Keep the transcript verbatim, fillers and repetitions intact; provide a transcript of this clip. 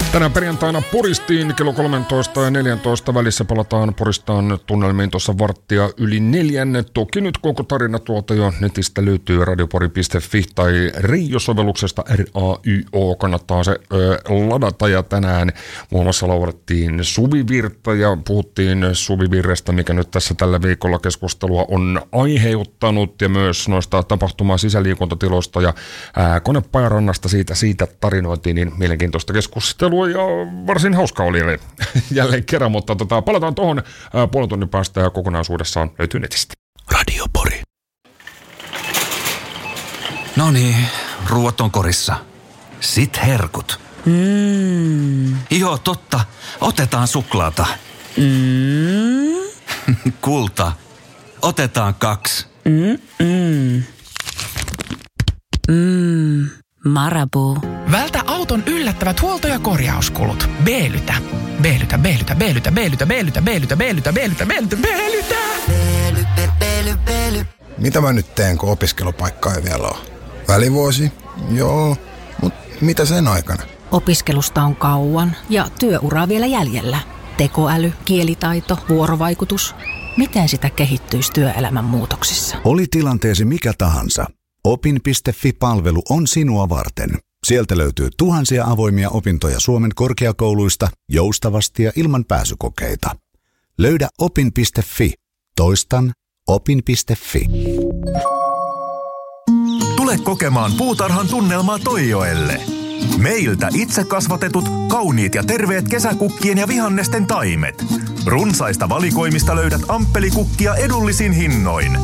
Tänään perjantaina Puristiin kello kolmetoista ja neljätoista välissä palataan Puristaan tunnelmiin tuossa varttia yli neljän. Toki nyt koko tarina tuolta jo netistä löytyy radiopori piste fi tai Reijo-sovelluksesta R A Y O. Kannattaa se ö, ladata ja tänään muun muassa laulettiin Suvivirta ja puhuttiin Suvivirrestä, mikä nyt tässä tällä viikolla keskustelua on aiheuttanut ja myös noista tapahtuma- sisäliikuntatiloista ja ää, Konepajarannasta siitä, siitä tarinoitiin, niin mielenkiintoista keskustelua. Ja varsin hauska oli jälleen kerran, mutta tota, palataan tuohon puolen tunnin päästä ja kokonaisuudessaan löytyy netistä. Radiopori. No niin, ruuat on korissa. Sit herkut. Mm. Joo, totta. Otetaan suklaata. Mm. Kulta. Otetaan kaksi. Mm-mm. Mm. Marabou. Vältä auton yllättävät huolto- ja korjauskulut. Beelytä. Beelytä, beelytä, beelytä, beelytä, beelytä, beelytä, beelytä, beelytä, beelytä, beelytä. Beely, be, beely, beely. Mitä mä nyt teen, kun opiskelupaikka ei vielä ole? Välivuosi? Joo, mutta mitä sen aikana? Opiskelusta on kauan ja työuraa vielä jäljellä. Tekoäly, kielitaito, vuorovaikutus. Miten sitä kehittyisi työelämän muutoksissa? Oli tilanteesi mikä tahansa. Opin piste fi-palvelu on sinua varten. Sieltä löytyy tuhansia avoimia opintoja Suomen korkeakouluista joustavasti ja ilman pääsykokeita. Löydä opin piste fi. Toistan opin piste fi. Tule kokemaan puutarhan tunnelmaa Toijoelle. Meiltä itse kasvatetut, kauniit ja terveet kesäkukkien ja vihannesten taimet. Runsaista valikoimista löydät amppelikukkia edullisin hinnoin.